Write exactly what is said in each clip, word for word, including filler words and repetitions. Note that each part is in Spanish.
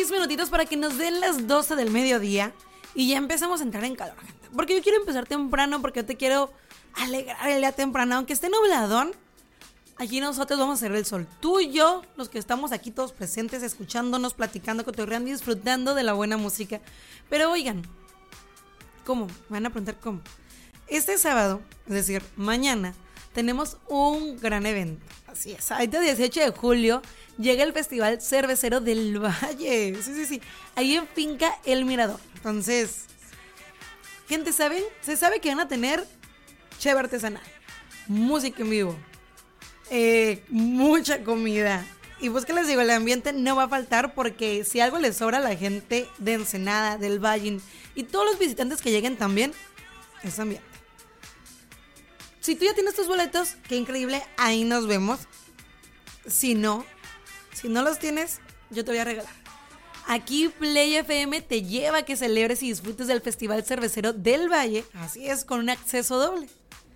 seis minutitos para que nos den las doce del mediodía y ya empezamos a entrar en calor, gente. Porque yo quiero empezar temprano, porque yo te quiero alegrar el día temprano. Aunque esté nubladón, aquí nosotros vamos a hacer el sol. Tú y yo, los que estamos aquí todos presentes, escuchándonos, platicando, cotorreando y disfrutando de la buena música. Pero oigan, ¿cómo? Me van a preguntar cómo. Este sábado, es decir, mañana, tenemos un gran evento. Así es, ahorita dieciocho de julio llega el Festival Cervecero del Valle. Sí, sí, sí. Ahí en Finca El Mirador. Entonces, gente, ¿saben? Se sabe que van a tener cheve artesanal, música en vivo, eh, mucha comida. Y pues que les digo, el ambiente no va a faltar, porque si algo les sobra a la gente de Ensenada, del Valle y todos los visitantes que lleguen también, es ambiente. Si tú ya tienes tus boletos, qué increíble, ahí nos vemos. Si no, si no los tienes, yo te voy a regalar. Aquí Play F M te lleva a que celebres y disfrutes del Festival Cervecero del Valle. Así es, con un acceso doble.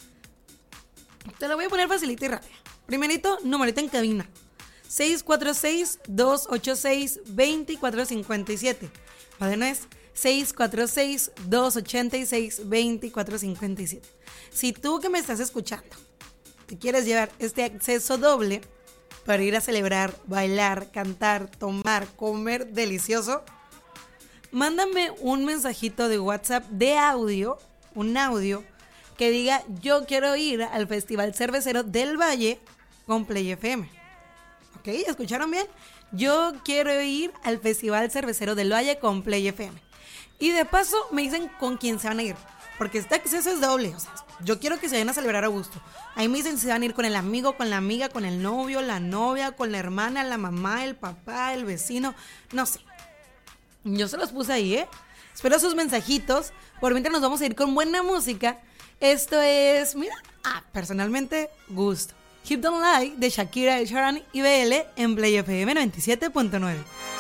Te lo voy a poner facilita y rápida. Primerito, numerito en cabina. seis cuatro seis, dos ocho seis, dos cuatro cinco siete. Padrino es seis cuatro seis, dos ocho seis, dos cuatro cinco siete. Si tú que me estás escuchando te quieres llevar este acceso doble para ir a celebrar, bailar, cantar, tomar, comer delicioso, mándame un mensajito de WhatsApp de audio, un audio que diga: yo quiero ir al Festival Cervecero del Valle con Play F M. ¿Ok? ¿Escucharon bien? Yo quiero ir al Festival Cervecero del Valle con Play F M. Y de paso me dicen con quién se van a ir, porque este acceso es doble. O sea, yo quiero que se vayan a celebrar a gusto. Ahí me dicen si van a ir con el amigo, con la amiga, con el novio, la novia, con la hermana, la mamá, el papá, el vecino, no sé. Yo se los puse ahí, ¿eh? Espero sus mensajitos. Por mientras nos vamos a ir con buena música. Esto es, mira, ah, personalmente, gusto. Keep Don't Lie de Shakira, El Sharan y B L en Play F M noventa y siete punto nueve.